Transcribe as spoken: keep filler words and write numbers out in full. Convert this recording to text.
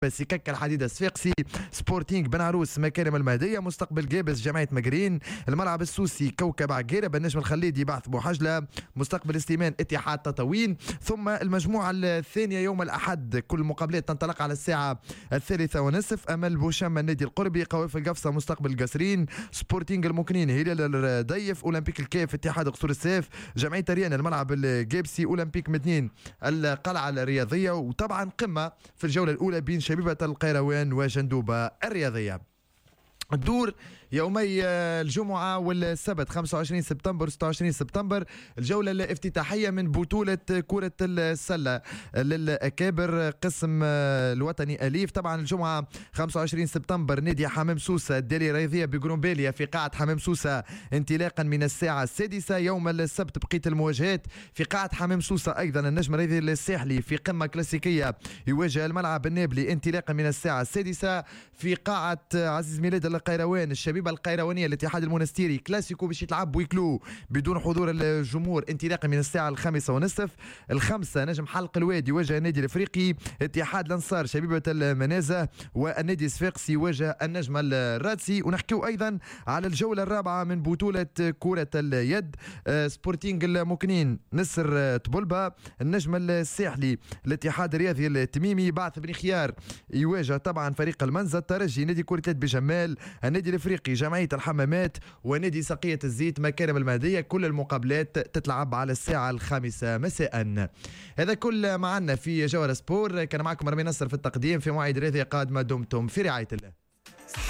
سكك الحديدة الصفاقسي، سبورتينغ بن عروس مكارم المهدية، مستقبل جابس جمعية مقرين، الملعب السوسي كوكب عقيرة، النجم الخليدي بعث بوحجلة، مستقبل سليمان اتحاد تطاوين. ثم المجموعة الثانية يوم الأحد كل المقابلات تنطلق على الساعة الثالثة ونصف. أمل بوشام النادي القربي، قوافل القفصة مستقبل القصرين، سبورتينغ المكنين هلال الرديف، أولمبيك الكيف اتحاد قصور السيف، جمعية ريان الملعب الجابسي، أولمبيك مدنين القلعة الرياضية. وطبعا قمة في الجولة الأولى بين شبيبة القيروان وجندوبة الرياضية. الدور يومي الجمعة والسبت خمسة وعشرين سبتمبر ستة وعشرين سبتمبر، الجولة الافتتاحية من بطولة كرة السلة للأكابر قسم الوطني أليف. طبعا الجمعة خمسة وعشرين سبتمبر نادي حمام سوسة الدالي رياضية بجرومبيليا في قاعة حمام سوسة انطلاقا من الساعة السادسة. يوم السبت بقية المواجهات في قاعة حمام سوسة أيضا النجم الرياضي الساحلي في قمة كلاسيكية يواجه الملعب النابلي انطلاقا من الساعة السادسة. في قاعة عزيز ميلاد القيروان الشبيبة القيروانية الاتحاد المنستيري كلاسيكو باش يتلعب ويكلو بدون حضور الجمهور انطلاقا من الساعة الخامسة ونصف. الخمسة نجم حلق الوادي يواجه النادي الافريقي، اتحاد الانصار شبيبة المنازة والنادي الصفاقسي يواجه النجم الرادسي. ونحكيو ايضا على الجولة الرابعة من بطولة كرة اليد، سبورتينغ المكنين نسر طبلبة النجم الساحلي الاتحاد الرياضي التميمي بعث بن خيار يواجه طبعا فريق المنزة الترجي، نادي كرة اليد بجمال النادي الافريقي جمعية الحمامات ونادي سقية الزيت مكارم المهدية. كل المقابلات تتلعب على الساعة الخامسة مساء. هذا كل معنا في جوهر سبور، كان معكم رامي نصر في التقديم، في موعد رياضي قادمة دمتم في رعاية الله.